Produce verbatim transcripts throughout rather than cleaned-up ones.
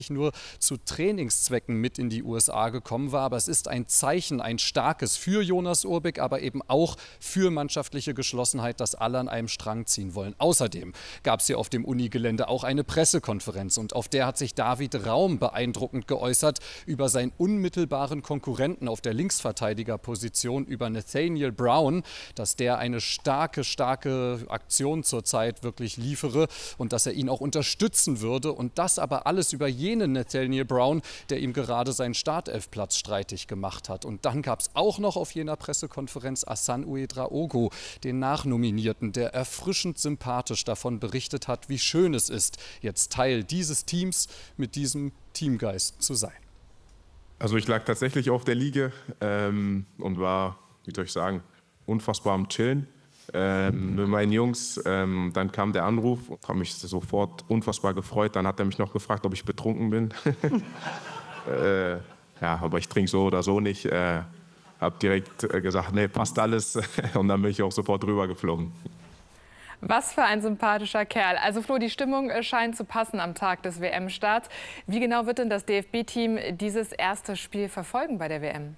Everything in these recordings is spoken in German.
nur zu Trainingszwecken mit in die U S A gekommen war. Aber es ist ein Zeichen, ein starkes für Jonas Urbik, aber eben auch für mannschaftliche Geschlossenheit, dass alle an einem Strang ziehen wollen. Außerdem gab es hier auf dem Unigelände auch eine Pressekonferenz und auf der hat sich David Raum beeindruckend geäußert über seinen unmittelbaren Konkurrenten auf der Linksverteidigerposition, über Nathaniel Brown, dass der eine starke, starke Aktion zurzeit wirklich liefere und dass er ihn auch unterstützen würde und das aber alles über jenen Nathaniel Brown, der ihm gerade seinen Startelfplatz streitig gemacht hat. Und dann gab es auch noch auf jener Pressekonferenz Hassan Ouedraogo, den Nachnominierten, der erfrischend sympathisch davon berichtet hat, wie schön es ist, jetzt Teil dieses Teams mit diesem Teamgeist zu sein. Also ich lag tatsächlich auf der Liege ähm, und war, wie soll ich sagen, unfassbar am Chillen. Ähm, mit meinen Jungs, ähm, dann kam der Anruf, habe mich sofort unfassbar gefreut. Dann hat er mich noch gefragt, ob ich betrunken bin. äh, ja, aber ich trinke so oder so nicht. Äh, habe direkt äh, gesagt, nee, passt alles. Und dann bin ich auch sofort rüber geflogen. Was für ein sympathischer Kerl. Also Flo, die Stimmung scheint zu passen am Tag des W M-Starts. Wie genau wird denn das D F B-Team dieses erste Spiel verfolgen bei der W M?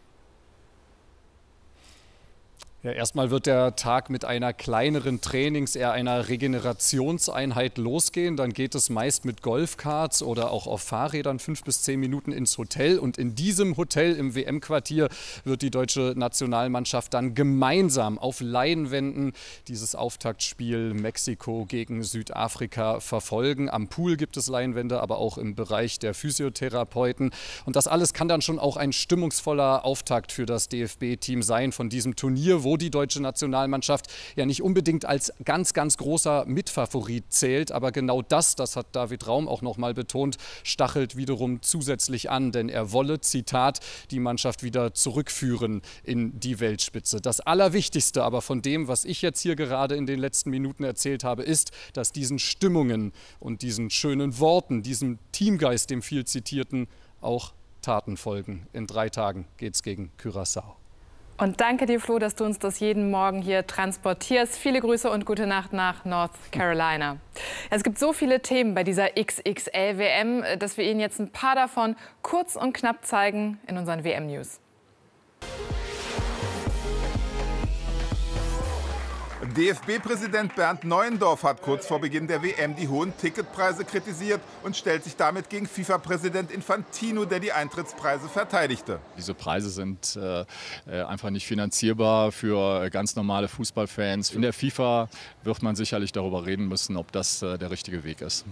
Ja, erstmal wird der Tag mit einer kleineren Trainings-, eher einer Regenerationseinheit losgehen. Dann geht es meist mit Golfkarts oder auch auf Fahrrädern fünf bis zehn Minuten ins Hotel. Und in diesem Hotel im W M-Quartier wird die deutsche Nationalmannschaft dann gemeinsam auf Leinwänden dieses Auftaktspiel Mexiko gegen Südafrika verfolgen. Am Pool gibt es Leinwände, aber auch im Bereich der Physiotherapeuten. Und das alles kann dann schon auch ein stimmungsvoller Auftakt für das D F B-Team sein von diesem Turnier, wo wo die deutsche Nationalmannschaft ja nicht unbedingt als ganz, ganz großer Mitfavorit zählt. Aber genau das, das hat David Raum auch noch mal betont, stachelt wiederum zusätzlich an. Denn er wolle, Zitat, die Mannschaft wieder zurückführen in die Weltspitze. Das Allerwichtigste aber von dem, was ich jetzt hier gerade in den letzten Minuten erzählt habe, ist, dass diesen Stimmungen und diesen schönen Worten, diesem Teamgeist, dem viel zitierten, auch Taten folgen. In drei Tagen geht es gegen Curaçao. Und danke dir, Flo, dass du uns das jeden Morgen hier transportierst. Viele Grüße und gute Nacht nach North Carolina. Es gibt so viele Themen bei dieser X X L W M, dass wir Ihnen jetzt ein paar davon kurz und knapp zeigen in unseren W M-News. D F B-Präsident Bernd Neuendorf hat kurz vor Beginn der W M die hohen Ticketpreise kritisiert und stellt sich damit gegen FIFA-Präsident Infantino, der die Eintrittspreise verteidigte. Diese Preise sind äh, einfach nicht finanzierbar für ganz normale Fußballfans. In der FIFA wird man sicherlich darüber reden müssen, ob das äh, der richtige Weg ist.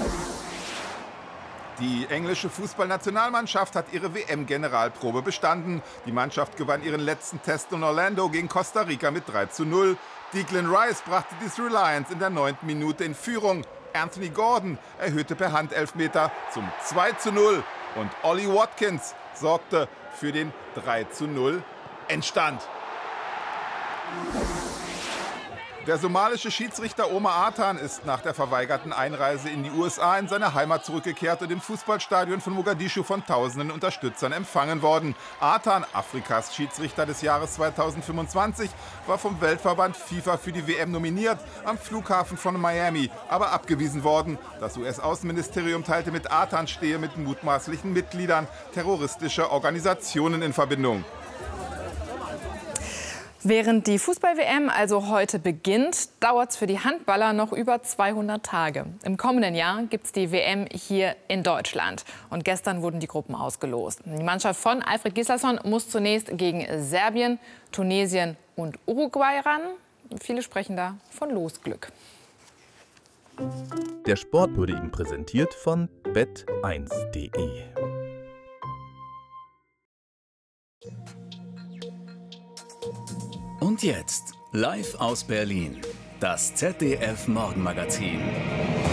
Die englische Fußballnationalmannschaft hat ihre W M-Generalprobe bestanden. Die Mannschaft gewann ihren letzten Test in Orlando gegen Costa Rica mit drei zu null. Declan Rice brachte die Three Lions in der neunten Minute in Führung. Anthony Gordon erhöhte per Handelfmeter zum zwei zu null. Und Ollie Watkins sorgte für den drei zu null Endstand. Der somalische Schiedsrichter Omar Atan ist nach der verweigerten Einreise in die U S A in seine Heimat zurückgekehrt und im Fußballstadion von Mogadischu von tausenden Unterstützern empfangen worden. Atan, Afrikas Schiedsrichter des Jahres zweitausendfünfundzwanzig, war vom Weltverband FIFA für die W M nominiert, am Flughafen von Miami, aber abgewiesen worden. Das U S-Außenministerium teilte mit, Atan stehe mit mutmaßlichen Mitgliedern terroristischer Organisationen in Verbindung. Während die Fußball-W M also heute beginnt, dauert es für die Handballer noch über zweihundert Tage. Im kommenden Jahr gibt es die W M hier in Deutschland. Und gestern wurden die Gruppen ausgelost. Die Mannschaft von Alfred Gislason muss zunächst gegen Serbien, Tunesien und Uruguay ran. Viele sprechen da von Losglück. Der Sport wurde Ihnen präsentiert von bet eins punkt de. Und jetzt, live aus Berlin, das Z D F-Morgenmagazin.